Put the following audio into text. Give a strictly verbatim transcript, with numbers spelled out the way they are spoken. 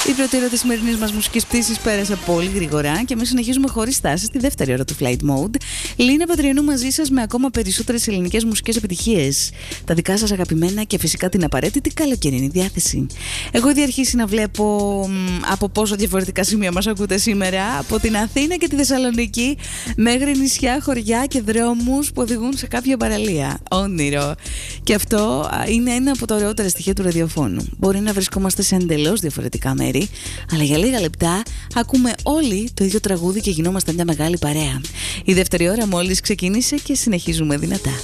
Η πρώτη ώρα της σημερινής μας μουσικής πτήσης πέρασε πολύ γρήγορα και εμείς συνεχίζουμε χωρίς στάση στη δεύτερη ώρα του Flight Mode. Λίνα Πατριανού μαζί σας με ακόμα περισσότερες ελληνικές μουσικές επιτυχίες. Τα δικά σας αγαπημένα και φυσικά την απαραίτητη καλοκαιρινή διάθεση. Έχω ήδη αρχίσει να βλέπω μ, από πόσο διαφορετικά σημεία μας ακούτε σήμερα. Από την Αθήνα και τη Θεσσαλονίκη μέχρι νησιά, χωριά και δρόμους που οδηγούν σε κάποια παραλία. Όνειρο. Και αυτό είναι ένα από τα ωραιότερα στοιχεία του ραδιοφώνου. Μπορεί να βρισκόμαστε σε εντελώς διαφορετικά μέρη, αλλά για λίγα λεπτά ακούμε όλοι το ίδιο τραγούδι και γινόμαστε μια μεγάλη παρέα. Η δεύτερη ώρα μόλις ξεκίνησε και συνεχίζουμε δυνατά.